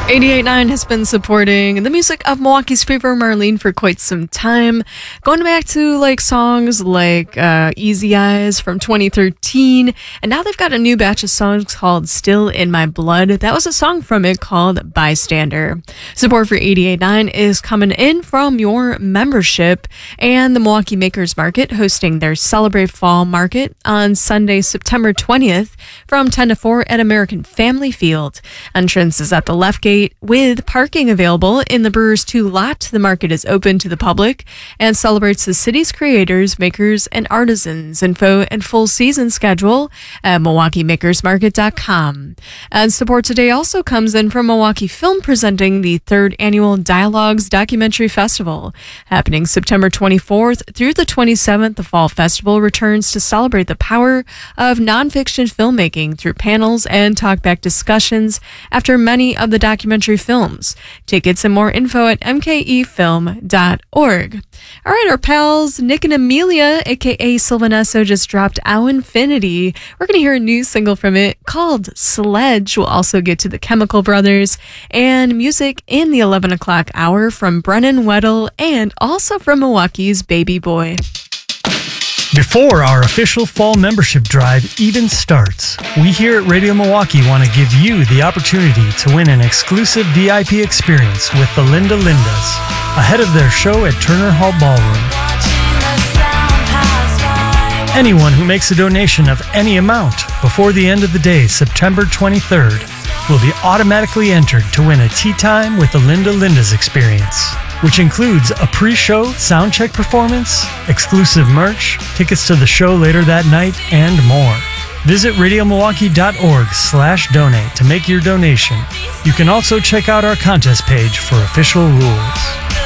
88.9 has been supporting the music of Milwaukee's favorite Marlene for quite some time. Going back to songs like Easy Eyes from 2013. And now they've got a new batch of songs called Still in My Blood. That was a song from it called Bystander. Support for 88.9 is coming in from your membership and the Milwaukee Makers Market hosting their Celebrate Fall Market on Sunday, September 20th from 10 to 4 at American Family Field. Entrance is at the left gate with parking available in the Brewers 2 lot. The market is open to the public and celebrates the city's creators, makers, and artisans. Info and full season schedule at MilwaukeeMakersMarket.com. And support today also comes in from Milwaukee Film presenting the 3rd Annual Dialogues Documentary Festival. Happening September 24th through the 27th, the Fall Festival returns to celebrate the power of nonfiction filmmaking through panels and talkback discussions after many of the documentary films. Tickets and more info at mkefilm.org. All right, our pals Nick and Amelia, aka Sylvanesso, just dropped Our Infinity. We're going to hear a new single from it called Sledge. We'll also get to the Chemical Brothers and music in the 11 o'clock hour from Brennan Weddle and also from Milwaukee's Baby Boy. Before our official fall membership drive even starts, we here at Radio Milwaukee want to give you the opportunity to win an exclusive VIP experience with the Linda Lindas ahead of their show at Turner Hall Ballroom. Anyone who makes a donation of any amount before the end of the day, September 23rd, will be automatically entered to win a tea time with the Linda Lindas experience, which includes a pre-show soundcheck performance, exclusive merch, tickets to the show later that night, and more. Visit radiomilwaukee.org/donate to make your donation. You can also check out our contest page for official rules.